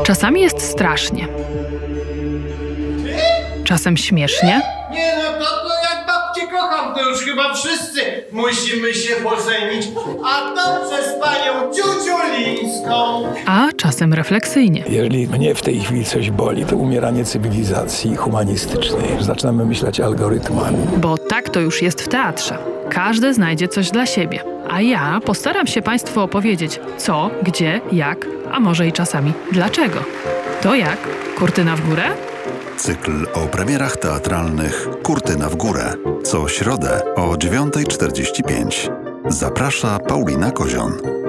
Czasami jest strasznie. Czasem śmiesznie. Nie no, to jak babcię kocham, to już chyba wszyscy musimy się pożenić. A to przez panią Ciuciulińską. A czasem refleksyjnie. Jeżeli mnie w tej chwili coś boli, to umieranie cywilizacji humanistycznej. Zaczynamy myśleć algorytmami. Bo tak to już jest w teatrze. Każdy znajdzie coś dla siebie. A ja postaram się Państwu opowiedzieć co, gdzie, jak, a może i czasami dlaczego. To jak? Kurtyna w górę? Cykl o premierach teatralnych Kurtyna w górę. Co środę o 9:45. Zaprasza Paulina Kozion.